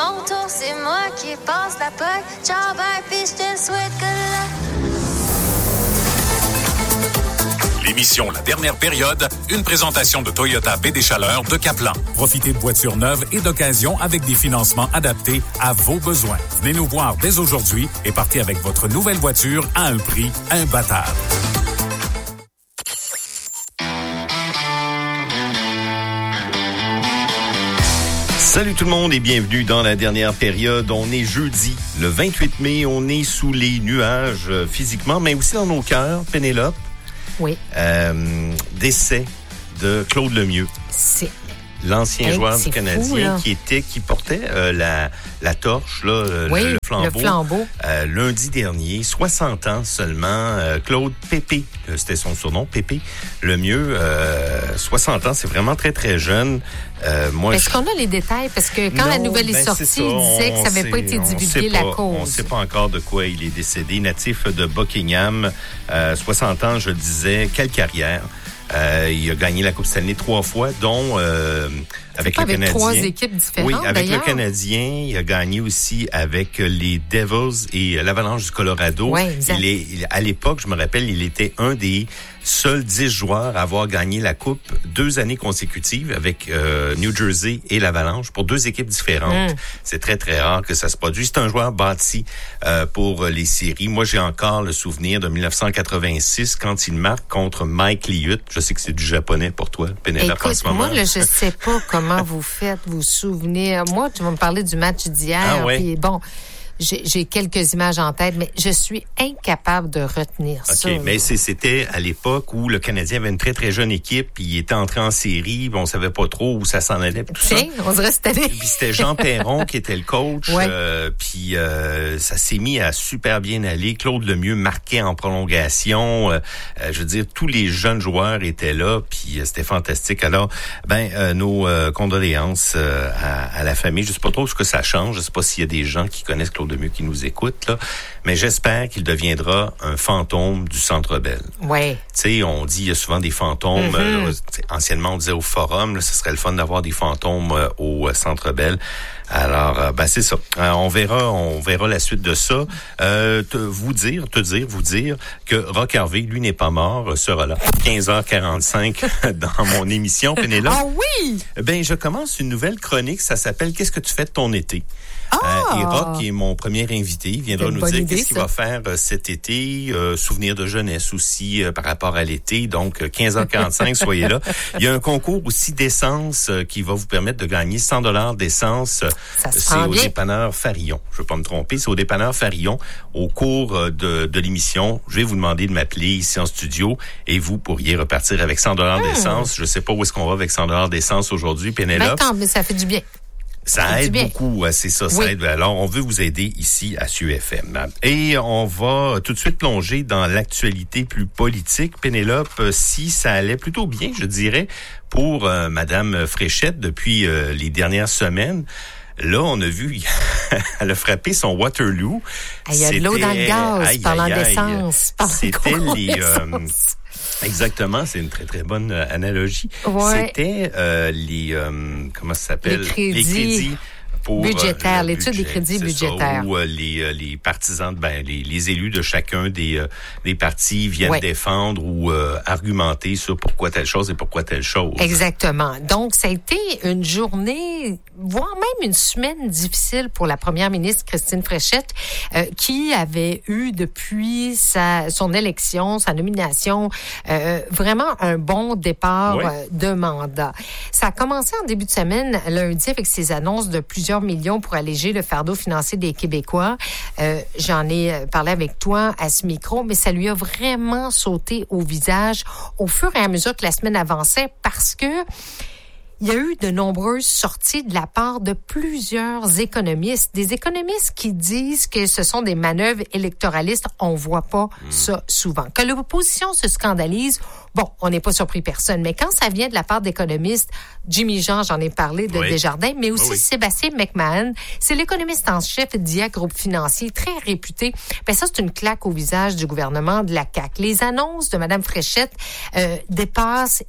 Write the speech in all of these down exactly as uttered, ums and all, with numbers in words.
mon tour, c'est moi qui passe la poque. Ciao, bye, puis je te souhaite que luck. L'émission La Dernière Période, une présentation de Toyota Baie des Chaleurs de Caplan. Profitez de voitures neuves et d'occasion avec des financements adaptés à vos besoins. Venez nous voir dès aujourd'hui et partez avec votre nouvelle voiture à un prix imbattable. Salut tout le monde et bienvenue dans La Dernière Période. On est jeudi, le vingt-huit mai. On est sous les nuages euh, physiquement, mais aussi dans nos cœurs. Pénélope. Oui. Euh, décès de Claude Lemieux. C'est... L'ancien hey, joueur du Canadien fou, qui était, qui portait euh, la, la torche, là, le, oui, le flambeau, le flambeau. Euh, lundi dernier, soixante ans seulement. Euh, Claude Pépé, c'était son surnom, Pépé Lemieux. Euh, soixante ans, c'est vraiment très très jeune. Euh, moi, Est-ce je... qu'on a les détails? Parce que quand non, la nouvelle ben est sortie, c'est ça. il disait on, que ça n'avait sait, pas été divulgué la pas, cause. On ne sait pas encore de quoi il est décédé. Natif de Buckingham, euh, soixante ans, je le disais, quelle carrière. Euh, il a gagné la Coupe Stanley trois fois, dont euh, avec le avec Canadien. Trois équipes différentes. Oui, avec d'ailleurs. le Canadien, il a gagné aussi avec les Devils et l'Avalanche du Colorado. Oui, exact. Il est, il, à l'époque, je me rappelle, il était un des seuls dix joueurs à avoir gagné la Coupe deux années consécutives avec euh, New Jersey et l'Avalanche pour deux équipes différentes. Mm. C'est très, très rare que ça se produise. C'est un joueur bâti euh, pour les séries. Moi, j'ai encore le souvenir de dix-neuf cent quatre-vingt-six quand il marque contre Mike Liut. Je sais que c'est du japonais pour toi, Pénélope, Écoute, en ce moment. moi, là, je sais pas comment vous faites, vous souvenir. Moi, tu vas me parler du match d'hier. Ah, ouais. Puis bon, j'ai, j'ai quelques images en tête, mais je suis incapable de retenir OK, ça. mais c'est, c'était à l'époque où le Canadien avait une très, très jeune équipe, puis il était entré en série, puis on savait pas trop où ça s'en allait, tout Tiens, ça. on dirait cette année. Puis c'était Jean Perron qui était le coach, ouais. euh, puis euh, ça s'est mis à super bien aller. Claude Lemieux marquait en prolongation. Euh, euh, je veux dire, tous les jeunes joueurs étaient là, puis euh, c'était fantastique. Alors, ben, euh, nos euh, condoléances euh, à, à la famille. Je sais pas trop ce que ça change. Je sais pas s'il y a des gens qui connaissent Claude Lemieux qui nous écoutent, là, mais j'espère qu'il deviendra un fantôme du Centre Bell. Ouais. Tu sais, on dit il y a souvent des fantômes. Mm-hmm. Euh, anciennement, on disait au Forum, là, ce serait le fun d'avoir des fantômes euh, au euh, Centre Bell. Alors, euh, ben c'est ça. Euh, on verra, on verra la suite de ça. Euh, te, vous dire, te dire, vous dire que Roch Harvey, lui, n'est pas mort, sera là quinze heures quarante-cinq dans mon émission, Pénélope. Ah oui! Ben, je commence une nouvelle chronique. Ça s'appelle Qu'est-ce que tu fais de ton été? Ah! Euh, et Roch, qui est mon premier invité, il viendra C'est une nous bonne dire idée, qu'est-ce qu'il ça. va faire euh, cet été, euh, souvenirs de jeunesse aussi euh, par rapport à l'été. Donc, euh, quinze heures quarante-cinq, soyez là. Il y a un concours aussi d'essence euh, qui va vous permettre de gagner cent dollars d'essence. Ça se C'est prend au bien. dépanneur Farillon. Je ne veux pas me tromper, c'est au dépanneur Farillon. Au cours euh, de, de l'émission, je vais vous demander de m'appeler ici en studio et vous pourriez repartir avec cent dollars mmh. d'essence. Je ne sais pas où est-ce qu'on va avec cent dollars d'essence aujourd'hui, Pénélope. Ben, tant, mais ça fait du bien. Ça aide bien. beaucoup, c'est ça, ça Oui. aide. Alors, on veut vous aider ici à S U F M. Et on va tout de suite plonger dans l'actualité plus politique. Pénélope, si ça allait plutôt bien, je dirais, pour euh, Madame Fréchette depuis euh, les dernières semaines. Là, on a vu, elle a frappé son Waterloo. Il y a de l'eau dans le gaz, aïe, parlant aïe, aïe. d'essence. Parlant C'était de les... euh, d'essence. Exactement, c'est une très très bonne euh, analogie. Ouais. C'était euh, les euh, comment ça s'appelle Les crédits. les crédits pour Budgétaire, euh, le l'étude budget, des crédits c'est budgétaires. Ça, où euh, les euh, les partisans, ben les, les élus de chacun des euh, des partis viennent ouais. défendre ou euh, argumenter sur pourquoi telle chose et pourquoi telle chose. Exactement. Donc, ça a été une journée, voire même une semaine difficile pour la première ministre Christine Fréchette, euh, qui avait eu depuis sa son élection, sa nomination, euh, vraiment un bon départ ouais. euh, de mandat. Ça a commencé en début de semaine, lundi, avec ses annonces de plusieurs millions pour alléger le fardeau financier des Québécois. Euh, j'en ai parlé avec toi à ce micro, mais ça lui a vraiment sauté au visage au fur et à mesure que la semaine avançait parce que il y a eu de nombreuses sorties de la part de plusieurs économistes. Des économistes qui disent que ce sont des manœuvres électoralistes. On voit pas mmh. ça souvent. Que l'opposition se scandalise, bon, on n'est pas surpris personne. Mais quand ça vient de la part d'économistes, Jimmy Jean, j'en ai parlé de oui. Desjardins, mais aussi oui. Sébastien McMahon, c'est l'économiste en chef d'I A Groupe Financier, très réputé. Ben ça, c'est une claque au visage du gouvernement de la C A Q. Les annonces de Mme Fréchette euh, dépassent et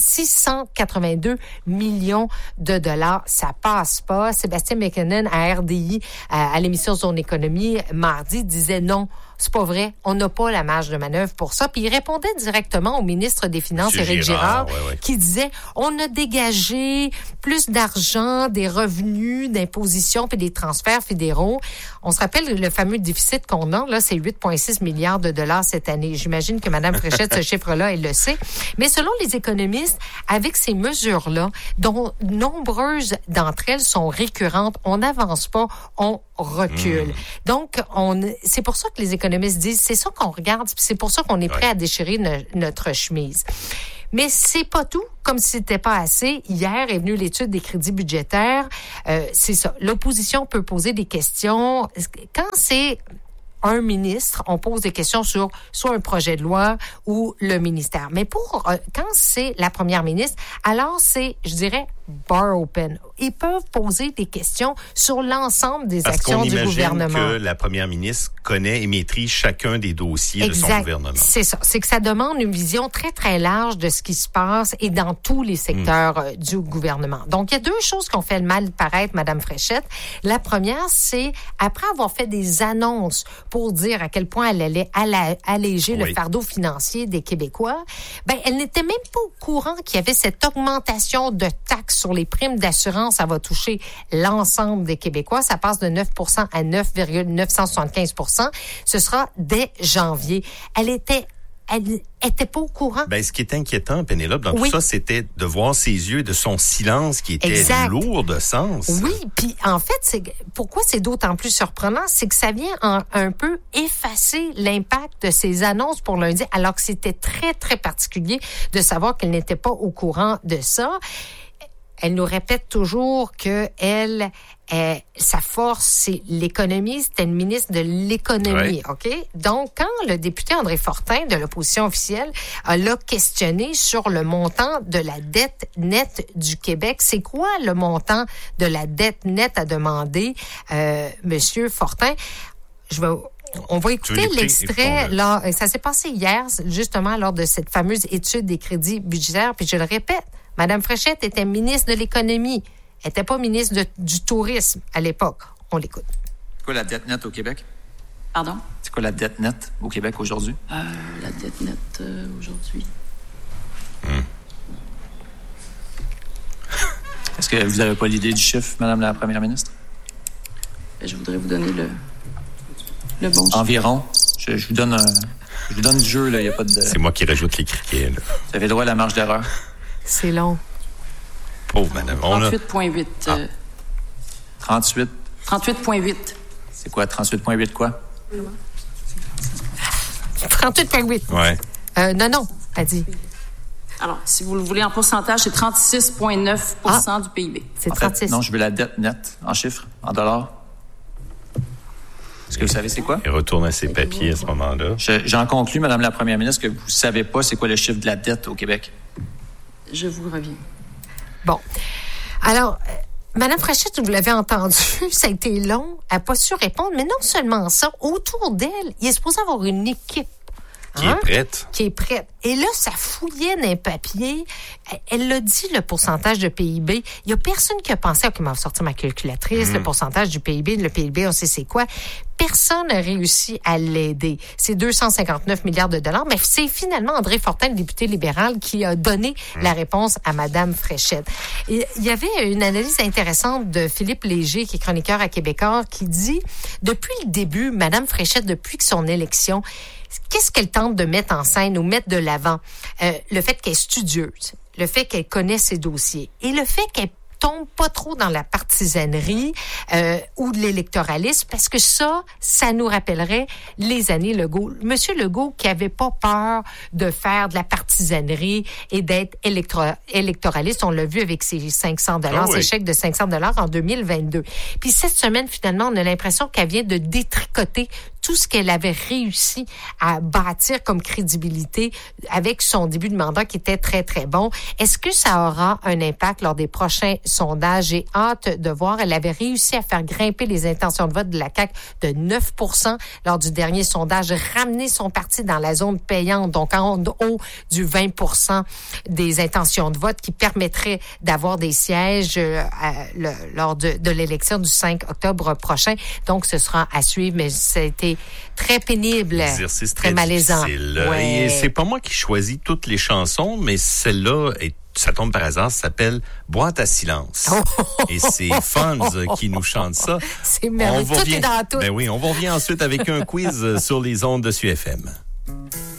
six cent quatre-vingt-deux millions de dollars. Ça passe pas. Sébastien McKinnon à R D I, à, à l'émission Zone Économie, mardi, disait non. C'est pas vrai. On n'a pas la marge de manœuvre pour ça. Puis il répondait directement au ministre des Finances, Monsieur Éric Girard, Girard ouais, ouais. qui disait on a dégagé plus d'argent, des revenus, d'impositions puis des transferts fédéraux. On se rappelle le fameux déficit qu'on a, là, c'est huit virgule six milliards de dollars cette année. J'imagine que Mme Fréchette, ce chiffre-là, elle le sait. Mais selon les économistes, avec ces mesures-là, dont nombreuses d'entre elles sont récurrentes, on n'avance pas, on recule. Mmh. Donc, on, c'est pour ça que les économistes disent, c'est ça qu'on regarde, c'est pour ça qu'on est prêt ouais. à déchirer ne, notre chemise. Mais c'est pas tout. Comme si c'était pas assez, hier est venue l'étude des crédits budgétaires. Euh, c'est ça. L'opposition peut poser des questions. Quand c'est un ministre, on pose des questions sur soit un projet de loi ou le ministère. Mais pour euh, quand c'est la première ministre, alors c'est, je dirais, bar open. Ils peuvent poser des questions sur l'ensemble des Parce actions qu'on du gouvernement. Parce qu'on imagine que la première ministre connaît et maîtrise chacun des dossiers exact. de son gouvernement. C'est ça. C'est que ça demande une vision très, très large de ce qui se passe et dans tous les secteurs mmh. du gouvernement. Donc, il y a deux choses qui ont fait le mal paraître, Mme Fréchette. La première, c'est après avoir fait des annonces pour dire à quel point elle allait alléger oui. le fardeau financier des Québécois, ben elle n'était même pas au courant qu'il y avait cette augmentation de taxes sur les primes d'assurance. Ça va toucher l'ensemble des Québécois. Ça passe de neuf pour cent à neuf virgule neuf cent soixante-quinze pour cent. Ce sera dès janvier. Elle était Elle était pas au courant. Ben, ce qui est inquiétant, Pénélope, dans oui. tout ça, c'était de voir ses yeux et de son silence qui était exact. lourd de sens. Oui, puis en fait, c'est pourquoi c'est d'autant plus surprenant, c'est que ça vient en, un peu effacer l'impact de ces annonces pour lundi, alors que c'était très, très particulier de savoir qu'elle n'était pas au courant de ça. Elle nous répète toujours que elle, euh, sa force, c'est l'économie. C'était une ministre de l'économie, ouais. OK? Donc, quand le député André Fortin, de l'opposition officielle, a l'a questionné sur le montant de la dette nette du Québec, c'est quoi le montant de la dette nette à demander, euh, Monsieur Fortin? Je vais... On va écouter l'extrait. Là, ça s'est passé hier, justement, lors de cette fameuse étude des crédits budgétaires. Puis je le répète, Mme Fréchette était ministre de l'économie. Elle n'était pas ministre de, du tourisme à l'époque. On l'écoute. C'est quoi la dette nette au Québec? Pardon? C'est quoi la dette nette au Québec aujourd'hui? Euh, la dette nette euh, aujourd'hui. Hum. Est-ce que vous n'avez pas l'idée du chiffre, Madame la Première ministre? Ben, je voudrais vous donner le... Le bon Environ. Je, je vous donne un, je vous donne du jeu, là. Il n'y a pas de... C'est moi qui rajoute les criquets, là. Vous avez droit à la marge d'erreur. C'est long. Pauvre madame. trente-huit virgule huit. Ah. Euh... trente-huit. trente-huit virgule huit. C'est quoi, trente-huit virgule huit quoi? trente-huit virgule huit. Ouais. Euh, non, non, elle dit. Alors, si vous le voulez en pourcentage, c'est trente-six virgule neuf pour cent ah. du P I B. C'est en trente-six. Fait, non, je veux la dette nette, en chiffres, en dollars. Est-ce que vous savez c'est quoi? Il retourne à ses papiers à ce moment-là. Je, j'en conclus, Madame la Première ministre, que vous ne savez pas c'est quoi le chiffre de la dette au Québec. Je vous reviens. Bon. Alors, euh, Mme Fréchette, vous l'avez entendu, ça a été long. Elle n'a pas su répondre. Mais non seulement ça, autour d'elle, il est supposé avoir une équipe. Qui hein? est prête. Qui est prête. Et là, ça fouillait dans les papiers. Elle l'a dit, le pourcentage de P I B. Il n'y a personne qui a pensé, OK, m'a sorti ma calculatrice, mmh. le pourcentage du P I B, le P I B, on sait c'est quoi. Personne n'a réussi à l'aider. C'est deux cent cinquante-neuf milliards de dollars, mais c'est finalement André Fortin, le député libéral, qui a donné mmh. la réponse à Mme Fréchette. Et il y avait une analyse intéressante de Philippe Léger, qui est chroniqueur à Québécois, qui dit, depuis le début, Mme Fréchette, depuis que son élection, qu'est-ce qu'elle tente de mettre en scène ou mettre de l'avant? Euh, le fait qu'elle est studieuse, le fait qu'elle connaît ses dossiers et le fait qu'elle tombe pas trop dans la partisanerie euh, ou de l'électoralisme, parce que ça, ça nous rappellerait les années Legault. Monsieur Legault qui avait pas peur de faire de la partisanerie et d'être électro- électoraliste. On l'a vu avec ses cinq cents dollars, oh oui. ses chèques de cinq cents dollars en deux mille vingt-deux. Puis cette semaine, finalement, on a l'impression qu'elle vient de détricoter tout ce qu'elle avait réussi à bâtir comme crédibilité avec son début de mandat qui était très, très bon. Est-ce que ça aura un impact lors des prochains sondages? J'ai hâte de voir. Elle avait réussi à faire grimper les intentions de vote de la C A Q de neuf pour cent lors du dernier sondage, ramener son parti dans la zone payante, donc en haut du vingt pour cent des intentions de vote qui permettraient d'avoir des sièges euh, à, le, lors de, de l'élection du cinq octobre prochain. Donc, ce sera à suivre, mais ça a été très pénible, exercice très, très malaisant. Difficile. Ouais. Et c'est pas moi qui choisis toutes les chansons, mais celle-là est ça tombe par hasard, ça s'appelle Boîte à silence. Oh. Et c'est Fonz qui nous chante ça. C'est merveilleux. Tout revient, est dans tout. Ben oui, on va revenir ensuite avec un quiz sur les ondes de S U F M.